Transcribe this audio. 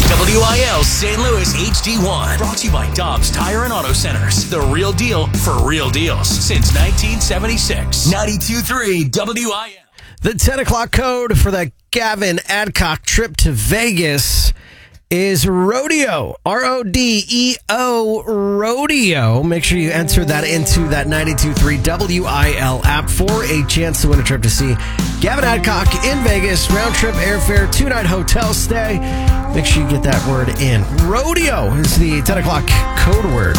WIL St. Louis HD1. Brought to you by Dobbs Tire and Auto Centers. The real deal for real deals since 1976. 92.3 WIL. The 10 o'clock code for the Gavin Adcock trip to Vegas is Rodeo. RODEO, Rodeo. Make sure you enter that into that 92.3 WIL app for a chance to win a trip to see Gavin Adcock in Vegas. Round trip airfare, 2-night hotel stay. Make sure you get that word in. Rodeo is the 10 o'clock code word.